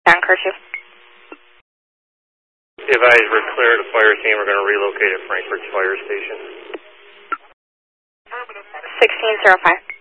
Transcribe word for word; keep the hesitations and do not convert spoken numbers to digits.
Down curfew. Advise we're clear to fire scene. We're going to relocate at Frankfurt's fire station. sixteen zero five.